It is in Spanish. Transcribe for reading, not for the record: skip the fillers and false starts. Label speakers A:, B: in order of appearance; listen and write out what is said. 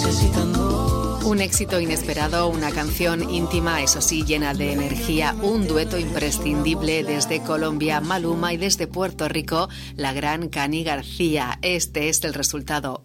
A: necesitando.
B: Un éxito inesperado, una canción íntima, eso sí, llena de energía, un dueto imprescindible desde Colombia, Maluma, y desde Puerto Rico, la gran Cani García. Este es el resultado.